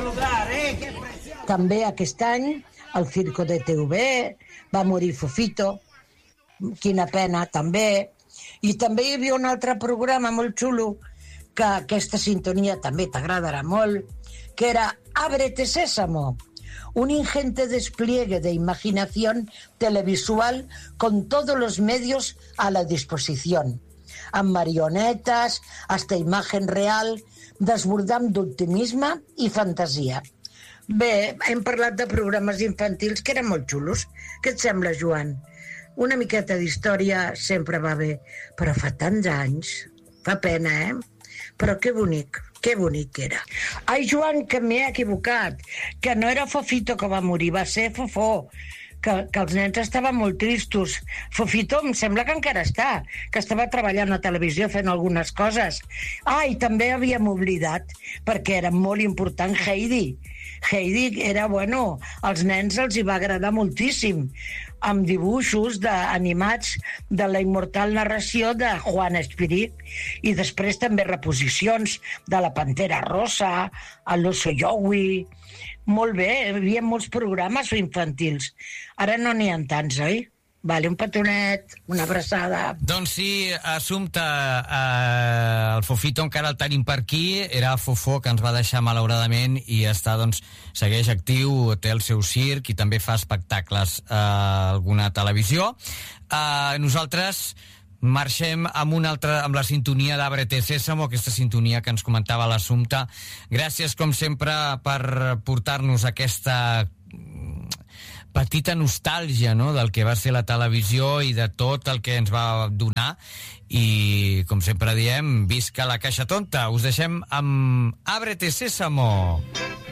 També aquest any, el Circo de TV, va morir Fofito, quina pena, també. I també hi havia un altre programa molt xulo, que aquesta sintonia també t'agradarà molt, que era Ábrete Sésamo, un ingente despliegue de imaginación televisual con todos los medios a la disposición, amb marionetes, hasta imagen real, desbordant d'optimisme i fantasia. Bé, hem parlat de programes infantils que eren molt xulos. Què et sembla, Joan? Una miqueta d'història sempre va bé, però fa tants anys. Fa pena, Però que bonic era. Ai, Joan, que m'he equivocat, que no era Fofito que va morir, va ser Fofó, que els nens estaven molt tristos. Fofito em sembla que encara està, que estava treballant a televisió fent algunes coses. I també havíem oblidat, perquè era molt important, Heidi. Heidi era, als nens els hi va agradar moltíssim, amb dibuixos animats de la immortal narració de Juan Espírit, i després també reposicions de la Pantera Rosa, l'Oso Yowie. Molt bé, hi havia molts programes infantils. Ara no n'hi ha tants, oi? Vale, un petonet, una abraçada. Doncs sí, Assumpte, el Fofito encara el tenim per aquí, era Fofó, que ens va deixar malauradament, i està, doncs, segueix actiu, té el seu circ i també fa espectacles a alguna televisió. Nosaltres marxem amb la sintonia d'Ábrete Sésamo, aquesta sintonia que ens comentava l'Assumpte. Gràcies, com sempre, per portar-nos aquesta petita nostàlgia, no?, del que va ser la televisió i de tot el que ens va donar. I, com sempre diem, visca la Caixa Tonta. Us deixem amb Ábrete Sésamo.